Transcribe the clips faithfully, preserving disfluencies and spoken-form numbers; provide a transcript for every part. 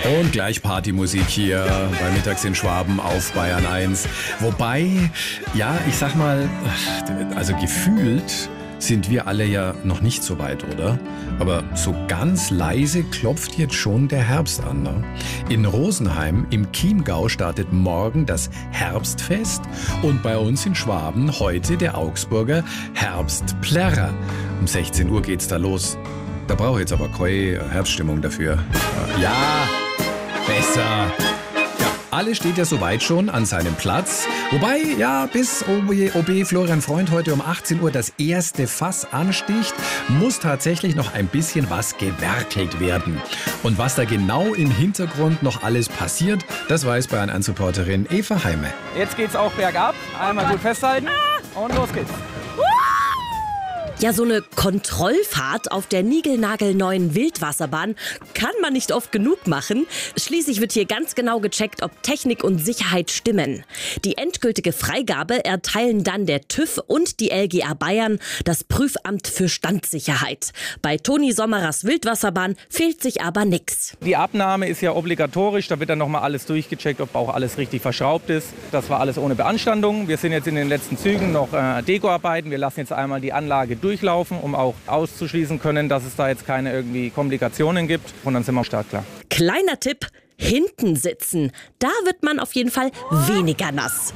Und gleich Partymusik hier bei Mittags in Schwaben auf Bayern eins. Wobei, ja, ich sag mal, also gefühlt sind wir alle ja noch nicht so weit, oder? Aber so ganz leise klopft jetzt schon der Herbst an. Ne? In Rosenheim im Chiemgau startet morgen das Herbstfest und bei uns in Schwaben heute der Augsburger Herbstplärrer. Um sechzehn Uhr geht's da los. Da brauche ich jetzt aber keine Herbststimmung dafür. Ja, besser. Ja, alles steht ja soweit schon an seinem Platz. Wobei, ja, bis O B Florian Freund heute um achtzehn Uhr das erste Fass ansticht, muss tatsächlich noch ein bisschen was gewerkelt werden. Und was da genau im Hintergrund noch alles passiert, das weiß Bayern eins Reporterin Eva Heime. Jetzt geht's auch bergab. Einmal gut festhalten und los geht's. Ja, so eine Kontrollfahrt auf der niegelnagelneuen Wildwasserbahn kann man nicht oft genug machen. Schließlich wird hier ganz genau gecheckt, ob Technik und Sicherheit stimmen. Die endgültige Freigabe erteilen dann der TÜV und die L G R Bayern, das Prüfamt für Standsicherheit. Bei Toni Sommerers Wildwasserbahn fehlt sich aber nichts. Die Abnahme ist ja obligatorisch, da wird dann nochmal alles durchgecheckt, ob auch alles richtig verschraubt ist. Das war alles ohne Beanstandung. Wir sind jetzt in den letzten Zügen noch äh, Dekoarbeiten. Wir lassen jetzt einmal die Anlage durch. durchlaufen, um auch auszuschließen können, dass es da jetzt keine irgendwie Komplikationen gibt. Und dann sind wir startklar. Kleiner Tipp, hinten sitzen. Da wird man auf jeden Fall weniger nass.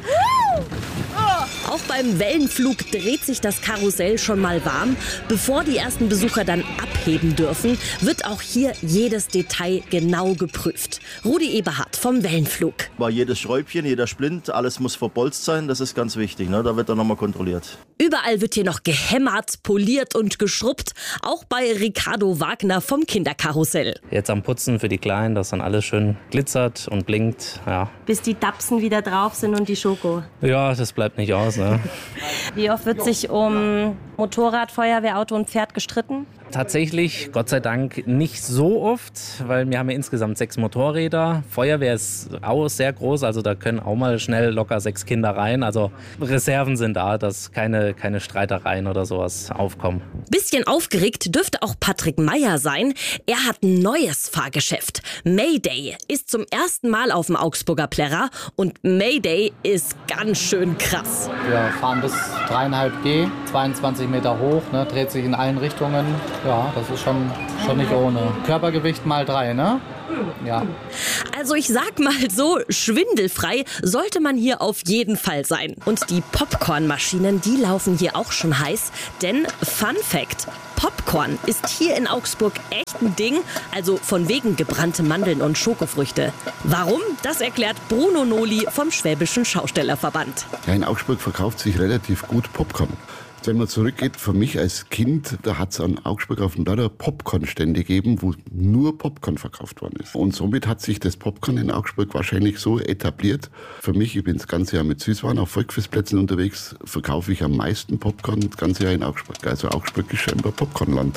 Auch beim Wellenflug dreht sich das Karussell schon mal warm. Bevor die ersten Besucher dann abheben dürfen, wird auch hier jedes Detail genau geprüft. Rudi Eberhardt vom Wellenflug. War jedes Schräubchen, jeder Splint, alles muss verbolzt sein, das ist ganz wichtig. Ne? Da wird dann nochmal kontrolliert. Überall wird hier noch gehämmert, poliert und geschrubbt. Auch bei Ricardo Wagner vom Kinderkarussell. Jetzt am Putzen für die Kleinen, dass dann alles schön glitzert und blinkt. Ja. Bis die Dapsen wieder drauf sind und die Schoko. Ja, das bleibt nicht aus. Ne? Wie oft wird sich um Motorrad, Feuerwehr, Auto und Pferd gestritten? Tatsächlich, Gott sei Dank, nicht so oft, weil wir haben ja insgesamt sechs Motorräder. Feuerwehr ist auch sehr groß, also da können auch mal schnell locker sechs Kinder rein. Also Reserven sind da, dass keine, keine Streitereien oder sowas aufkommen. Bisschen aufgeregt dürfte auch Patrick Meyer sein. Er hat ein neues Fahrgeschäft. Mayday ist zum ersten Mal auf dem Augsburger Plärrer und Mayday ist ganz schön krass. Wir fahren bis dreieinhalb G, zweiundzwanzig Meter hoch, ne, dreht sich in allen Richtungen. Ja, das ist schon, schon nicht ohne. Körpergewicht mal drei, ne? Ja. Also ich sag mal so, schwindelfrei sollte man hier auf jeden Fall sein. Und die Popcornmaschinen, die laufen hier auch schon heiß. Denn Fun Fact, Popcorn ist hier in Augsburg echt ein Ding. Also von wegen gebrannte Mandeln und Schokofrüchte. Warum? Das erklärt Bruno Noli vom Schwäbischen Schaustellerverband. Ja, in Augsburg verkauft sich relativ gut Popcorn. Wenn man zurückgeht, für mich als Kind, da hat es an Augsburg auf dem Lauter Popcornstände gegeben, wo nur Popcorn verkauft worden ist. Und somit hat sich das Popcorn in Augsburg wahrscheinlich so etabliert. Für mich, ich bin das ganze Jahr mit Süßwaren auf Volksfestplätzen unterwegs, verkaufe ich am meisten Popcorn das ganze Jahr in Augsburg. Also Augsburg ist scheinbar Popcornland.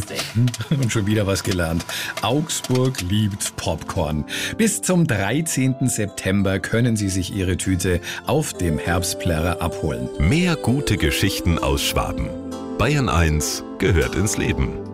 Und schon wieder was gelernt. Augsburg liebt Popcorn. Bis zum dreizehnten September können Sie sich Ihre Tüte auf dem Herbstplärrer abholen. Mehr gute Geschichten aus Schwaben. Bayern eins gehört ins Leben.